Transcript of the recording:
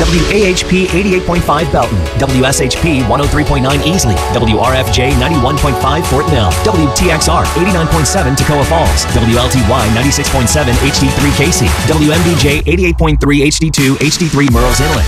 WAHP 88.5 Belton, WSHP 103.9 Easley, WRFJ 91.5 Fort Mill, WTXR 89.7 Toccoa Falls, WLTY 96.7 HD3 Casey, WMDJ 88.3 HD2 HD3 Murrells Inlet,